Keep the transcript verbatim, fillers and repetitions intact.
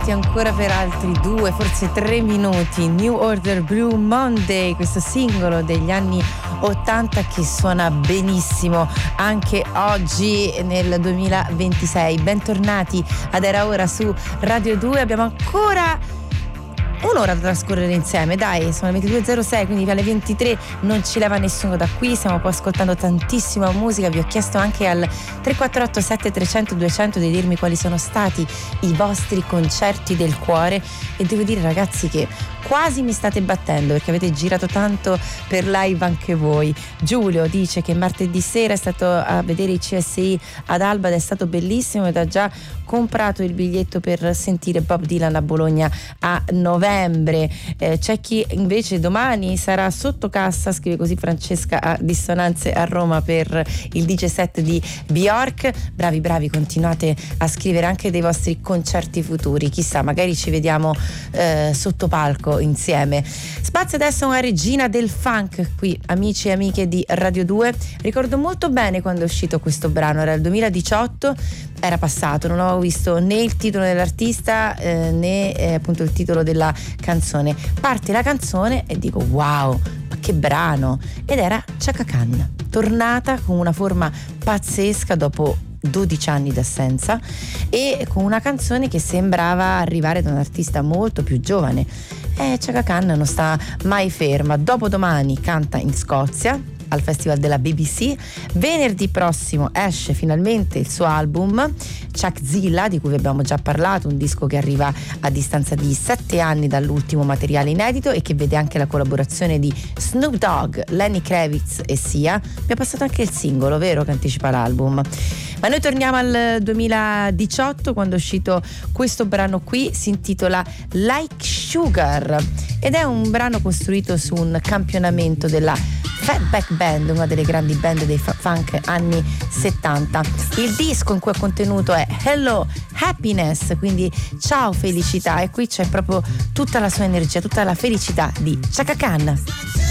avanti ancora per altri due, forse tre minuti. New Order Blue Monday, questo singolo degli anni ottanta che suona benissimo anche oggi nel duemilaventisei. Bentornati ad Era Ora su Radio due. Abbiamo ancora un'ora da trascorrere insieme, dai, sono le ventidue e zero sei, quindi alle ventitré non ci leva nessuno da qui. Stiamo poi ascoltando tantissima musica. Vi ho chiesto anche al tre quattro otto sette tre zero zero due zero zero di dirmi quali sono stati i vostri concerti del cuore, e devo dire, ragazzi, che quasi mi state battendo perché avete girato tanto per live anche voi. Giulio dice che martedì sera è stato a vedere i C S I ad Alba ed è stato bellissimo ed ha già comprato il biglietto per sentire Bob Dylan a Bologna a novembre. Eh, c'è chi invece domani sarà sotto cassa, scrive così Francesca, a Dissonanze a Roma per il D J set di Bjork. Bravi bravi, continuate a scrivere anche dei vostri concerti futuri, chissà, magari ci vediamo eh, sotto palco insieme. Spazio adesso una regina del funk qui, amici e amiche di Radio due. Ricordo molto bene quando è uscito questo brano, era il duemiladiciotto, era passato, non avevo visto né il titolo dell'artista eh, né eh, appunto il titolo della canzone. Parte la canzone e dico wow, ma che brano, ed era Chaka Khan, tornata con una forma pazzesca dopo dodici anni d'assenza e con una canzone che sembrava arrivare da un artista molto più giovane. E Chaka Khan non sta mai ferma. Dopodomani canta in Scozia al festival della B B C. Venerdì prossimo esce finalmente il suo album Chuckzilla, di cui vi abbiamo già parlato, un disco che arriva a distanza di sette anni dall'ultimo materiale inedito e che vede anche la collaborazione di Snoop Dogg, Lenny Kravitz e Sia. Mi ha passato anche il singolo, vero, che anticipa l'album. Ma noi torniamo al duemiladiciotto, quando è uscito questo brano qui, si intitola Like Sugar ed è un brano costruito su un campionamento della Fatback Band, una delle grandi band dei funk anni settanta. Il disco in cui è contenuto è Hello Happiness, quindi ciao felicità, e qui c'è proprio tutta la sua energia, tutta la felicità di Chaka Khan.